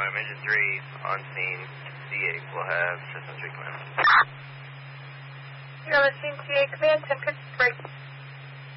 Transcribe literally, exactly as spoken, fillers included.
time, engine three on scene, C eight will have system three command. You're listening to C eight command, ten fifty-three.